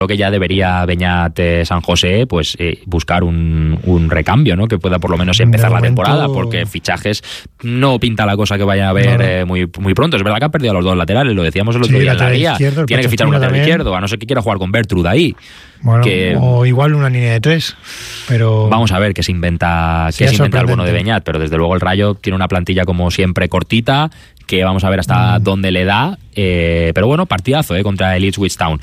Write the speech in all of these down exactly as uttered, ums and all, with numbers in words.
Creo que ya debería Beñat eh, San José pues eh, buscar un, un recambio, ¿no? Que pueda por lo menos empezar de la momento... temporada, porque fichajes no pinta la cosa que vaya a haber no. eh, muy, muy pronto. Es verdad que ha perdido a los dos laterales, lo decíamos el otro sí, día en la guía. Izquierdo, tiene que fichar un lateral también. izquierdo, a no ser que quiera jugar con Bertrud ahí. Bueno, que, o igual una línea de tres, pero... Vamos a ver qué se inventa, qué se inventa el bueno de Beñat, pero desde luego el Rayo tiene una plantilla como siempre cortita, que vamos a ver hasta mm. dónde le da, eh, pero bueno, partidazo eh, contra el Ipswich Town.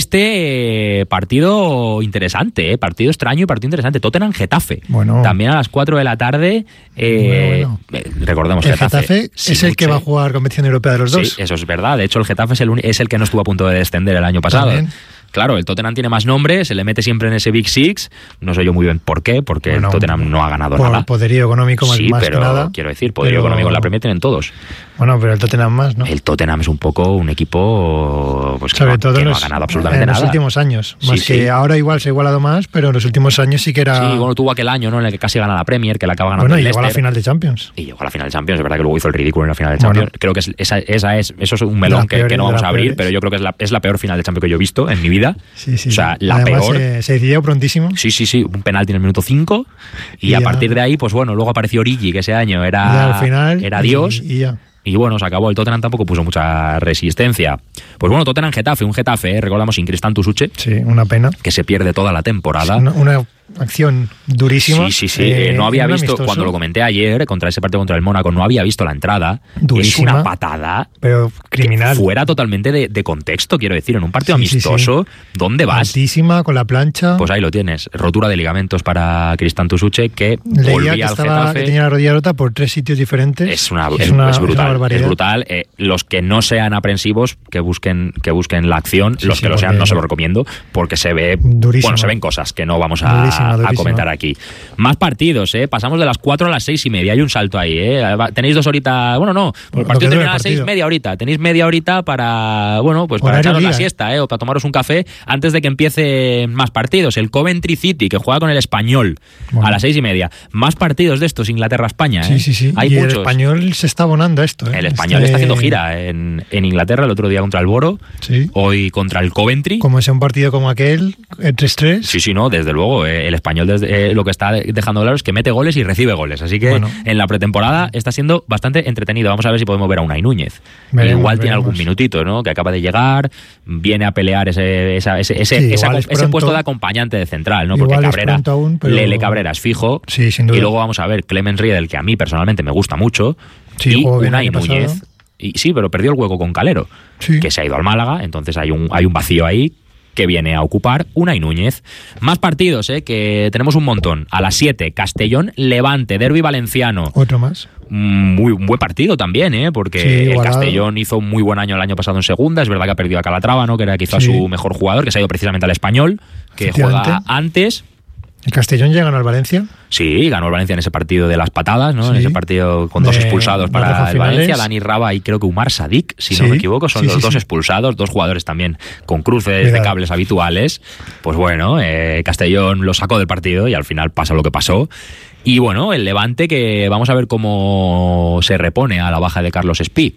Este eh, partido interesante, eh, partido extraño y partido interesante. Tottenham-Getafe, bueno. también a las cuatro de la tarde. Eh, bueno, bueno. Eh, recordemos el Getafe, Getafe es el que va a jugar competición europea de los dos. Sí, eso es verdad. De hecho, el Getafe es el, es el que no estuvo a punto de descender el año pasado. ¿También? Claro, el Tottenham tiene más nombre, se le mete siempre en ese Big Six. No sé yo muy bien por qué, porque bueno, el Tottenham no ha ganado por nada. Poderío económico más, sí, más pero que nada. Quiero decir, poderío pero... económico en la Premier tienen todos. Bueno, pero el Tottenham más, ¿no? El Tottenham es un poco un equipo pues, que, Sobre no, todo que los, no ha ganado absolutamente en nada. En los últimos años. Más sí, que sí. ahora igual se ha igualado más, pero en los últimos años sí que era... Sí, bueno, tuvo aquel año, ¿no? En el que casi gana la Premier, que la acaba ganando bueno, el y llegó Leicester. a la final de Champions. Y llegó a la final de Champions. Es verdad que luego hizo el ridículo en la final de Champions. Bueno, creo que es, esa, esa es, eso es un melón que, que no vamos a abrir, peores. Pero yo creo que es la, es la peor final de Champions que yo he visto en mi vida. Sí, sí. O sea, la Además, peor. Se, se decidió prontísimo. Sí, sí, sí. Un penalti en el minuto cinco. Y, y a ya. partir de ahí, pues bueno, luego apareció Origi, que ese año era, al final, era Dios. Y, y ya. Y bueno, se acabó. El Tottenham tampoco puso mucha resistencia. Pues bueno, Tottenham-Getafe, un Getafe, ¿eh? Recordamos sin Cristán Tusuche. Sí, una pena. Que se pierde toda la temporada. Una, una acción durísima. Sí, sí, sí. Eh, no había visto, amistoso. Cuando lo comenté ayer, contra ese partido contra el Mónaco, no había visto la entrada. Durísima. Es una patada. Pero criminal. Fuera totalmente de, de contexto, quiero decir. En un partido sí, amistoso, sí, sí. ¿dónde vas? Altísima, con la plancha. Pues ahí lo tienes. Rotura de ligamentos para Cristán Tusuche, que Leía volvía que al estaba, Getafe. Que tenía la rodilla rota por tres sitios diferentes. Es una, es, es una, es brutal. Es, una barbaridad. Es brutal. Eh, los que no sean aprensivos, que busquen, que busquen la acción. Sí, los sí, que lo sean, no se lo recomiendo, porque se ve. Durísimo. Bueno, se ven cosas que no vamos a, durísimo, durísimo. a comentar aquí. Más partidos, ¿eh? Pasamos de las cuatro a las seis y media. Hay un salto ahí, ¿eh? Tenéis dos horitas. Bueno, no. El partido termina a las seis, media horita. Tenéis media horita para. Bueno, pues para echaros la siesta, ¿eh? O para tomaros un café antes de que empiece más partidos. El Coventry City, que juega con el Español bueno. a las seis y media. Más partidos de estos, Inglaterra-España, ¿eh? Sí, sí, sí. Hay y muchos. El Español se está abonando a esto, ¿eh? El Español este... está haciendo gira en, en Inglaterra, el otro día contra el Boro. Sí. Hoy contra el Coventry. Como es un partido como aquel, el tres tres. Sí, sí, no, desde luego. Eh, el Español desde, eh, lo que está dejando claro es que mete goles y recibe goles. Así que bueno. en la pretemporada está siendo bastante entretenido. Vamos a ver si podemos ver a Unai Núñez. Veremos, Igual tiene veremos. algún minutito, ¿no? Que acaba de llegar, viene a pelear ese, esa, ese, ese, sí, esa, ese puesto de acompañante de central, ¿no? Porque Cabrera, aún, pero... Lele Cabrera es fijo. Sí, sin duda. Y luego vamos a ver Clemens Riedel, que a mí personalmente me gusta mucho. Sí, y Unai Núñez. Y, sí, pero perdió el hueco con Calero, sí. que se ha ido al Málaga. Entonces hay un, hay un vacío ahí que viene a ocupar Unai Núñez. Más partidos, ¿eh? Que tenemos un montón. A las siete, Castellón-Levante, derbi valenciano. Otro más. Muy un buen partido también, ¿eh? Porque sí, el Castellón hizo un muy buen año el año pasado en segunda. Es verdad que ha perdido a Calatrava, ¿no? Que era quizá sí. su mejor jugador, que se ha ido precisamente al Español, que juega antes. ¿El Castellón ya ganó al Valencia? Sí, ganó el Valencia en ese partido de las patadas, ¿no? Sí. En ese partido con dos de, expulsados para el Valencia, Dani Raba y creo que Umar Sadik, si sí. no me equivoco, son sí, los sí, dos sí. expulsados, dos jugadores también con cruces Cuidado. de cables habituales. Pues bueno, eh, Castellón lo sacó del partido y al final pasa lo que pasó. Y bueno, el Levante, que vamos a ver cómo se repone a la baja de Carlos Espí.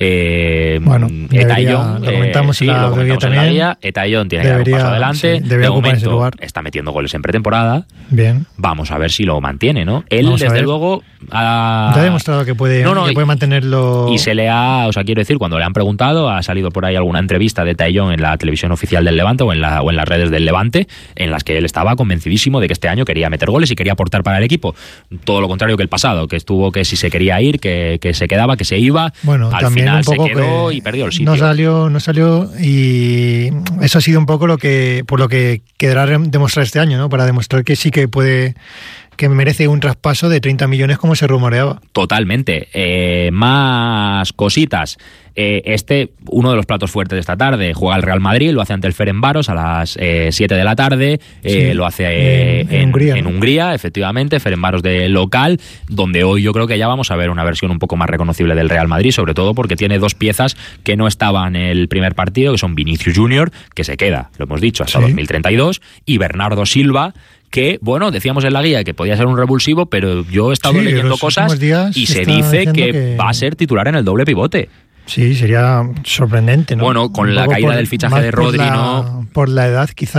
Eh, bueno, Etayón, lo comentamos eh, sí, en la, lo comentamos también. En la guía. Etayón tiene debería, que dar un paso adelante. Sí, debería de ocupar ese lugar. Está metiendo goles en pretemporada. Bien. Vamos a ver si lo mantiene, ¿no? Él, Vamos desde luego, ha... ya ha demostrado que puede, no, no, que puede mantenerlo. Y se le ha, o sea, quiero decir, cuando le han preguntado, ha salido por ahí alguna entrevista de Etayón en la televisión oficial del Levante o en, la, o en las redes del Levante, en las que él estaba convencidísimo de que este año quería meter goles y quería aportar para el equipo. Todo lo contrario que el pasado, que estuvo que si se quería ir, que, que se quedaba, que se iba. Bueno, al también final un poco se quedó que y perdió el sitio. No salió, no salió y eso ha sido un poco lo que por lo que quedará demostrar este año, ¿no? Para demostrar que sí que puede, que merece un traspaso de treinta millones como se rumoreaba. Totalmente. Eh, más cositas. Eh, este, uno de los platos fuertes de esta tarde, juega el Real Madrid, lo hace ante el Ferencváros a las eh, siete de la tarde, eh, sí, lo hace eh, en, en, Hungría, en Hungría, efectivamente, Ferencváros de local, donde hoy yo creo que ya vamos a ver una versión un poco más reconocible del Real Madrid, sobre todo porque tiene dos piezas que no estaban en el primer partido, que son Vinicius Junior, que se queda, lo hemos dicho, hasta sí. dos mil treinta y dos, y Bernardo Silva, que, bueno, decíamos en la guía que podía ser un revulsivo, pero yo he estado sí, leyendo cosas y se dice que, que va a ser titular en el doble pivote. Sí, sería sorprendente, ¿no? Bueno, con Un la poco caída por- del fichaje más de por Rodri, la- ¿no? Por la edad, quizás.